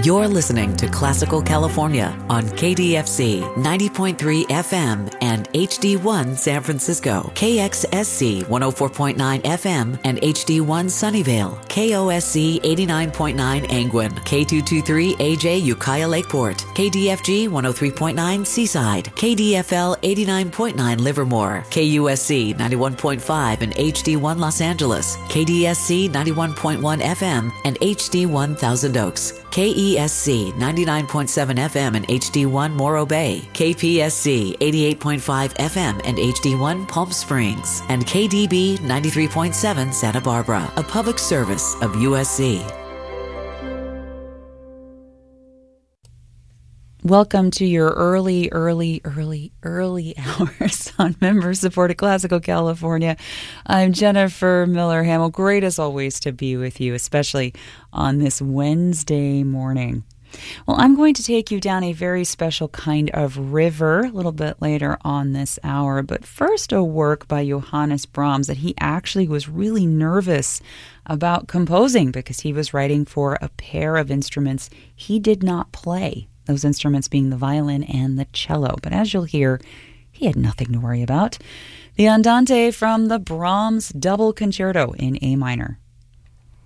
You're listening to Classical California on KDFC 90.3 FM and HD1 San Francisco, KXSC 104.9 FM and HD1 Sunnyvale, KOSC 89.9 Angwin, K223 AJ Ukiah Lakeport, KDFG 103.9 Seaside, KDFL 89.9 Livermore, KUSC 91.5 and HD1 Los Angeles, KDSC 91.1 FM and HD1 Thousand Oaks, KESC 99.7 FM and HD1 Morro Bay, KPSC 88.5 FM and HD1 Palm Springs, and KDB 93.7 Santa Barbara, a public service of USC. Welcome to your early hours on member-supported Classical California. I'm Jennifer Miller-Hamill. Great as always to be with you, especially on this Wednesday morning. Well, I'm going to take you down a very special kind of river a little bit later on this hour. But first, a work by Johannes Brahms that he actually was really nervous about composing because he was writing for a pair of instruments he did not play. Those instruments being the violin and the cello. But as you'll hear, he had nothing to worry about. The Andante from the Brahms Double Concerto in A minor.